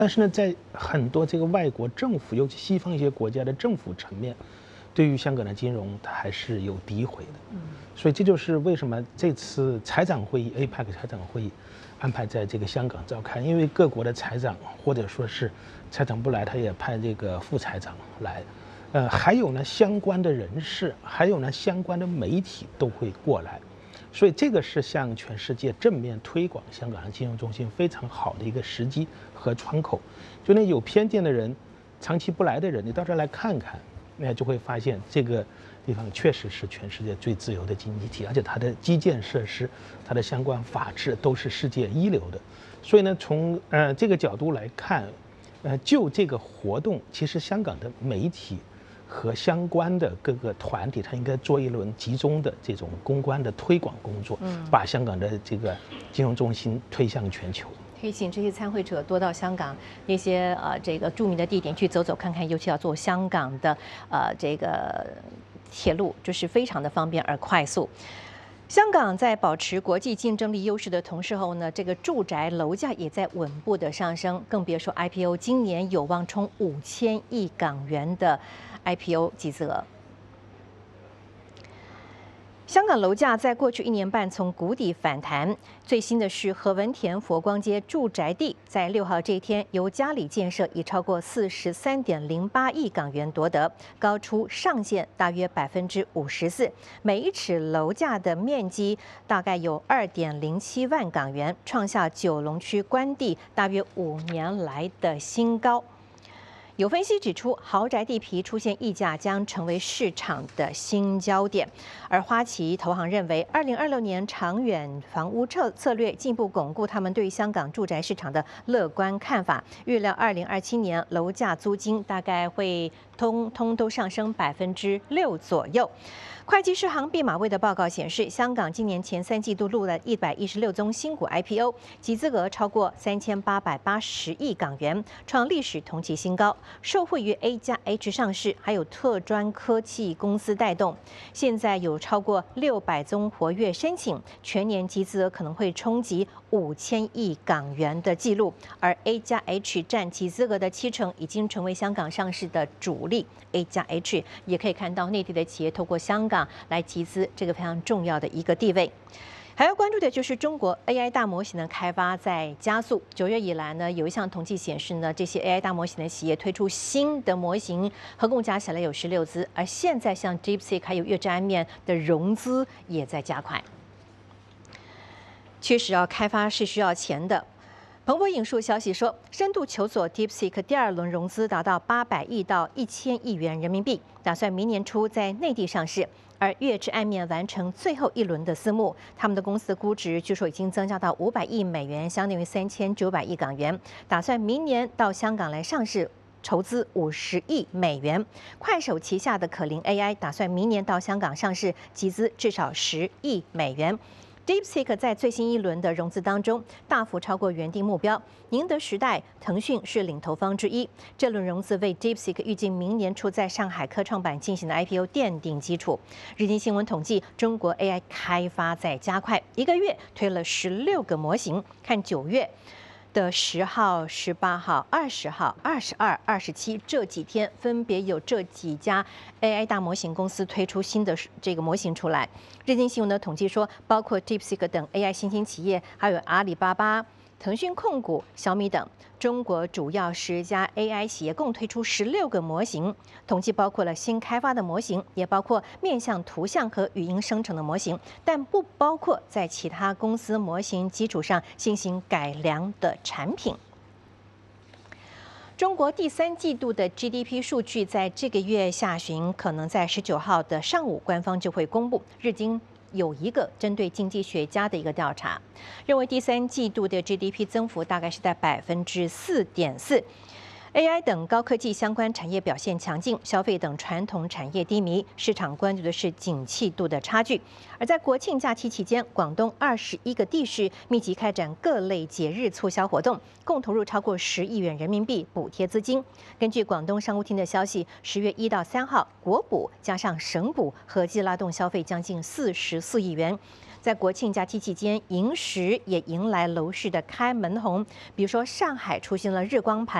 但是呢，在很多这个外国政府，尤其西方一些国家的政府层面，对于香港的金融，它还是有诋毁的。所以这就是为什么这次财长会议 APEC 财长会议安排在这个香港召开，因为各国的财长或者说是财长不来，他也派这个副财长来，还有呢相关的人士，还有呢相关的媒体都会过来。所以这个是向全世界正面推广香港的金融中心非常好的一个时机和窗口。就那有偏见的人，长期不来的人，你到这儿来看看，那就会发现这个地方确实是全世界最自由的经济体，而且它的基建设施、它的相关法制都是世界一流的。所以呢，从这个角度来看，就这个活动，其实香港的媒体和相关的各个团体，它应该做一轮集中的这种公关的推广工作，把香港的这个金融中心推向全球。 可以请这些参会者多到香港那些这个著名的地点去走走看看，尤其要坐香港的这个铁路，就是非常的方便而快速。香港在保持国际竞争力优势的同时后呢，这个住宅楼价也在稳步的上升，更别说 IPO 今年有望冲5000亿港元的 IPO 集资额。香港楼价在过去1年半从谷底反弹，最新的是何文田佛光街住宅地在6号这一天由嘉里建设以超过43.08亿港元夺得，高出上限大约54%，每一尺楼价的面积大概有2.07万港元，创下九龙区官地大约5年来的新高。有分析指出，豪宅地皮出现溢价将成为市场的新焦点。而花旗投行认为，2026年长远房屋策略进一步巩固他们对香港住宅市场的乐观看法，预料2027年楼价租金大概会通都上升6%左右。会计师行毕马威的报告显示，香港今年前3季度录了116宗新股 IPO， 集资额超过3880亿港元，创历史同期新高。受惠于 A+H 上市，还有特专科技公司带动，现在有超过600宗活跃申请，全年集资额可能会冲击5000亿港元的纪录。而 A+H 占集资额的70%，已经成为香港上市的主力。A+H 也可以看到内地的企业透过香港来集资，这个非常重要的一个地位。还要关注的就是中国 AI 大模型的开发在加速。9月以来呢，有一项统计显示呢，这些 AI 大模型的企业推出新的模型，合共加起来有16只。而现在像 DeepSeek 还有月之安面的融资也在加快。确实开发是需要钱的。彭博引述消息说，深度求索 DeepSeek 第2轮融资达到800亿到1000亿元人民币，打算明年初在内地上市。而月之暗面完成最后一轮的私募，他们的公司估值据说已经增加到500亿美元，相当于3900亿港元，打算明年到香港来上市。筹资50亿美元，快手旗下的可伶 AI 打算明年到香港上市，集资至少10亿美元。DeepSeek 在最新一轮的融资当中大幅超过原定目标，宁德时代、腾讯是领头方之一。这轮融资为 DeepSeek 预计明年初在上海科创板进行的 IPO 奠定基础。日经新闻统计，中国 AI 开发在加快，1个月推了16个模型，看9月的10号、18号、20号、22、27这几天，分别有这几家 AI 大模型公司推出新的这个模型出来。日经新闻的统计说，包括 DeepSeek 等 AI 新兴企业，还有阿里巴巴、腾讯控股、小米等中国主要10家 AI 企业共推出16个模型，统计包括了新开发的模型，也包括面向图像和语音生成的模型，但不包括在其他公司模型基础上进行改良的产品。中国第3季度的 GDP 数据在这个月下旬，可能在19号的上午，官方就会公布。日经有一个针对经济学家的一个调查，认为第3季度的 GDP 增幅大概是在4.4%。 AI 等高科技相关产业表现强劲，消费等传统产业低迷，市场关注的是景气度的差距。而在国庆假期期间，广东21个地市密集开展各类节日促销活动，共投入超过10亿元人民币补贴资金。根据广东商务厅的消息，10月1到3号，国补加上省补合计拉动消费将近44亿元。在国庆假期期间，银石也迎来楼市的开门红，比如说上海出现了日光盘。